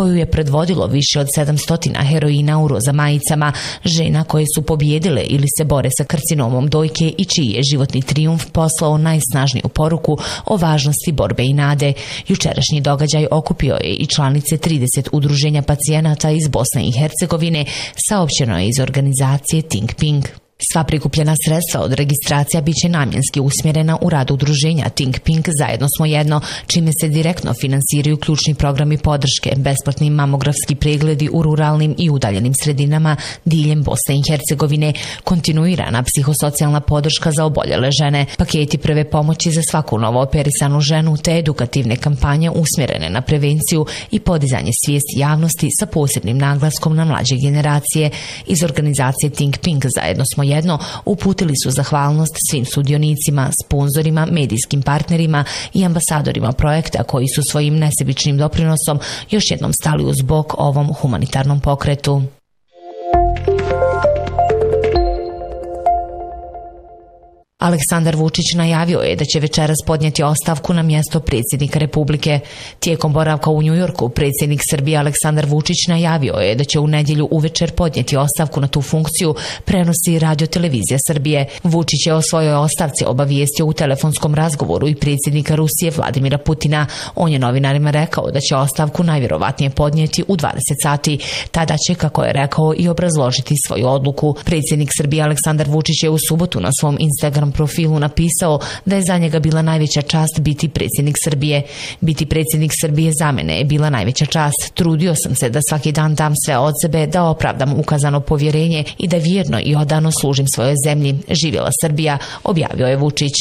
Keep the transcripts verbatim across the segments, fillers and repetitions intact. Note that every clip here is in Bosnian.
koju je predvodilo više od sedamsto heroina u roza majicama, žena koje su pobjedile ili se bore sa karcinomom dojke i čiji je životni trijumf poslao najsnažniju poruku o važnosti borbe i nade. Jučerašnji događaj okupio je i članice trideset udruženja pacijenata iz Bosne i Hercegovine, saopćeno je iz organizacije Think Pink. Sva prikupljena sredstva od registracija biće namjenski usmjerena u rad udruženja Think Pink Zajedno smo jedno, čime se direktno finansiraju ključni programi podrške, besplatni mamografski pregledi u ruralnim i udaljenim sredinama diljem Bosne i Hercegovine, kontinuirana psihosocijalna podrška za oboljele žene, paketi prve pomoći za svaku novooperisanu ženu te edukativne kampanje usmjerene na prevenciju i podizanje svijesti javnosti sa posebnim naglaskom na mlađe generacije. Iz organizacije Think Pink Zajedno smo jedno uputili su zahvalnost svim sudionicima, sponzorima, medijskim partnerima i ambasadorima projekta koji su svojim nesebičnim doprinosom još jednom stali uz bok ovom humanitarnom pokretu. Aleksandar Vučić najavio je da će večeras podnijeti ostavku na mjesto predsjednika Republike. Tijekom boravka u Njujorku, predsjednik Srbije Aleksandar Vučić najavio je da će u nedjelju uvečer podnijeti ostavku na tu funkciju, prenosi Radio Televizija Srbije. Vučić je o svojoj ostavci obavijestio u telefonskom razgovoru i predsjednika Rusije Vladimira Putina. On je novinarima rekao da će ostavku najvjerovatnije podnijeti u dvadeset sati. Tada će, kako je rekao, i obrazložiti svoju odluku. Predsjednik Srbije Aleksandar Vučić je u subotu na svom Instagram profilu napisao da je za njega bila najveća čast biti predsjednik Srbije. Biti predsjednik Srbije za mene je bila najveća čast. Trudio sam se da svaki dan dam sve od sebe, da opravdam ukazano povjerenje i da vjerno i odano služim svojoj zemlji. Živjela Srbija, objavio je Vučić.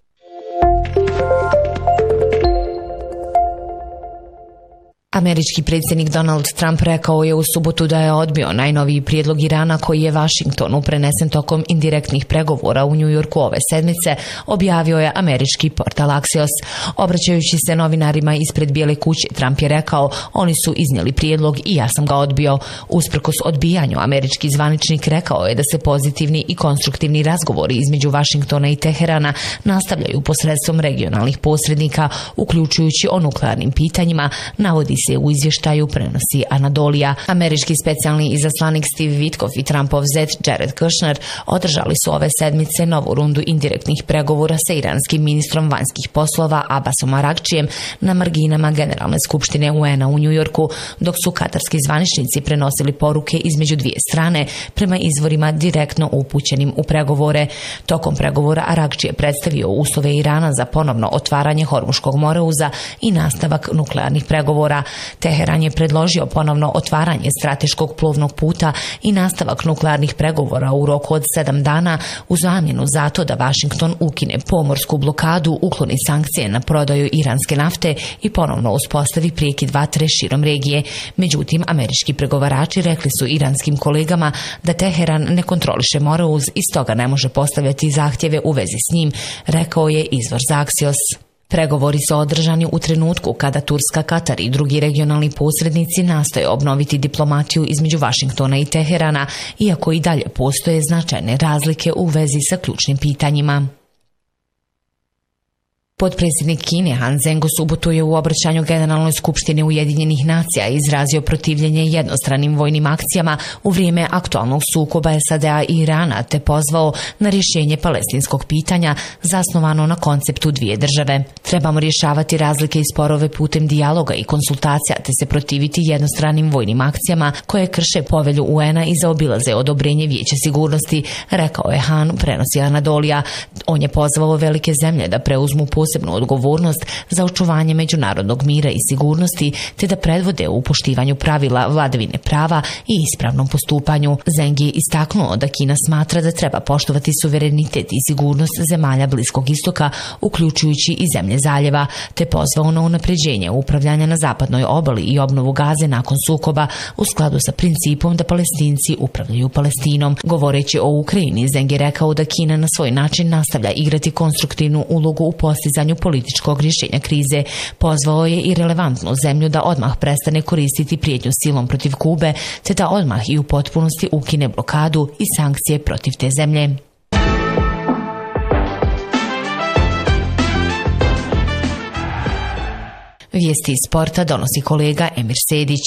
Američki predsjednik Donald Trump rekao je u subotu da je odbio najnoviji prijedlog Irana koji je Vašingtonu prenesen tokom indirektnih pregovora u Njujorku ove sedmice, objavio je američki portal Axios. Obraćajući se novinarima ispred Bijele kuće, Trump je rekao: oni su iznijeli prijedlog i ja sam ga odbio. Usprkos odbijanju, američki zvaničnik rekao je da se pozitivni i konstruktivni razgovori između Vašingtona i Teherana nastavljaju posredstvom regionalnih posrednika, uključujući o nuklearnim pitanjima, navodi se u izvještaju, prenosi Anadolija. Američki specijalni izaslanik Steve Witkoff i Trumpov zet Jared Kushner održali su ove sedmice novu rundu indirektnih pregovora sa iranskim ministrom vanjskih poslova Abbasom Aragčijem na marginama Generalne skupštine U N-a u Njujorku, dok su katarski zvaničnici prenosili poruke između dvije strane prema izvorima direktno upućenim u pregovore. Tokom pregovora Aragči je predstavio uslove Irana za ponovno otvaranje Hormuškog moreuza i nastavak nuklearnih pregovora. Teheran je predložio ponovno otvaranje strateškog plovnog puta i nastavak nuklearnih pregovora u roku od sedam dana u zamjenu za to da Vašington ukine pomorsku blokadu, ukloni sankcije na prodaju iranske nafte i ponovno uspostavi prekid vatre širom regije. Međutim, američki pregovarači rekli su iranskim kolegama da Teheran ne kontroliše moreuz i stoga ne može postavljati zahtjeve u vezi s njim, rekao je izvor za Axios. Pregovori su održani u trenutku kada Turska, Katar i drugi regionalni posrednici nastoje obnoviti diplomatiju između Vašingtona i Teherana, iako i dalje postoje značajne razlike u vezi sa ključnim pitanjima. Potpredsjednik Kine Han Zeng u subotu je u obraćanju Generalnoj skupštini Ujedinjenih nacija izrazio protivljenje jednostranim vojnim akcijama u vrijeme aktualnog sukoba S A D-a i Irana, te pozvao na rješenje palestinskog pitanja zasnovano na konceptu dvije države. Trebamo rješavati razlike i sporove putem dijaloga i konsultacija, te se protiviti jednostranim vojnim akcijama koje krše povelju U N-a i zaobilaze odobrenje Vijeća sigurnosti, rekao je Han, prenosi Anadolija. On je pozvao velike zemlje da preuzmu posebnu odgovornost za očuvanje međunarodnog mira i sigurnosti, te da predvode u poštivanju pravila vladavine prava i ispravnom postupanju. Zeng je istaknuo da Kina smatra da treba poštovati suverenitet i sigurnost zemalja Bliskog istoka, uključujući i zemlje zaljeva, te pozvao na unapređenje upravljanja na zapadnoj obali i obnovu Gaze nakon sukoba u skladu sa principom da Palestinci upravljaju Palestinom. Govoreći o Ukrajini, Zeng je rekao da Kina na svoj način nastavlja igrati konstruktivnu ulogu u postizanju političkog rješenja krize. Pozvao je i relevantnu zemlju da odmah prestane koristiti prijetnju silom protiv Kube, te da odmah i u potpunosti ukine blokadu i sankcije protiv te zemlje. Vijesti iz sporta donosi kolega Emir Sedić.